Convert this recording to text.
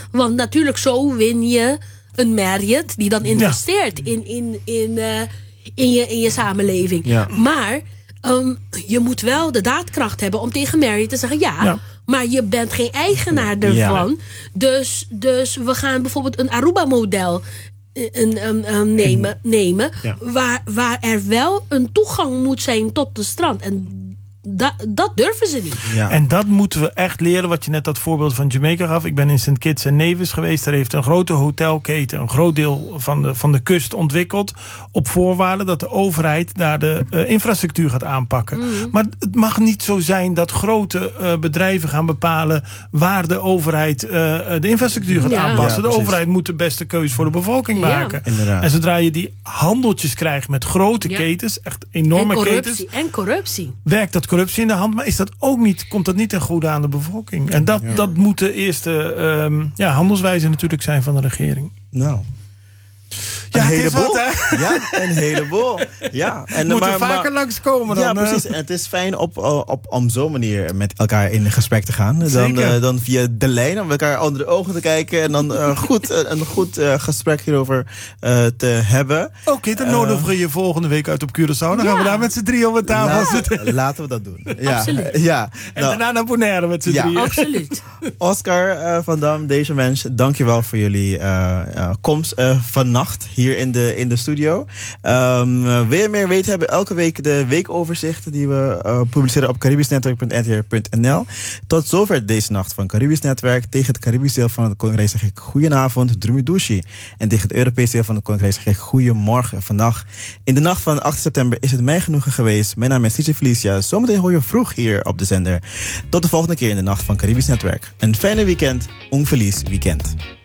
Want natuurlijk zo win je een Marriott die dan investeert in je samenleving. Ja. Maar je moet wel de daadkracht hebben om tegen Marriott te zeggen... maar je bent geen eigenaar ervan. Ja. Dus we gaan bijvoorbeeld een Aruba-model nemen waar er wel een toegang moet zijn tot de strand. En dat durven ze niet. Ja. En dat moeten we echt leren, wat je net dat voorbeeld van Jamaica gaf. Ik ben in St. Kitts en Nevis geweest. Daar heeft een grote hotelketen een groot deel van de kust ontwikkeld. Op voorwaarde dat de overheid daar de infrastructuur gaat aanpakken. Maar het mag niet zo zijn dat grote bedrijven gaan bepalen waar de overheid de infrastructuur gaat aanpassen. De overheid moet de beste keuze voor de bevolking maken. Inderdaad. En zodra je die handeltjes krijgt met grote ketens, echt enorme ketens. En corruptie. Werkt dat corruptie in de hand, maar is dat ook niet, komt dat niet ten goede aan de bevolking? En dat moet de eerste handelswijze natuurlijk zijn van de regering. Nou. Ja, een heleboel. Een heleboel. Ja. En moeten vaker langskomen dan. Ja, precies. En het is fijn om zo'n manier met elkaar in gesprek te gaan. Dan via de lijn, om elkaar onder de ogen te kijken. En dan een goed gesprek hierover te hebben. Oké, dan nodigen we je volgende week uit op Curaçao. Dan gaan we daar met z'n drieën op tafel zitten. Laten we dat doen. Ja. Absoluut. Ja. En daarna naar Bonaire met z'n drieën. Absoluut. Oscar van Dam, deze mens, dankjewel voor jullie komst vannacht hier in de studio. Wil je meer weten hebben? Elke week de weekoverzichten die we publiceren op caribischnetwerk.ntr.nl. Tot zover deze nacht van Caribisch Netwerk. Tegen het Caribisch deel van het Koninkrijk zeg ik goedenavond, Drumidushi. En tegen het Europees deel van het Koninkrijk zeg ik goedemorgen vannacht. In de nacht van 8 september is het mij genoegen geweest. Mijn naam is DJ Felicia. Zometeen hoor je vroeg hier op de zender. Tot de volgende keer in de nacht van Caribisch Netwerk. Een fijne weekend. Un feliz weekend.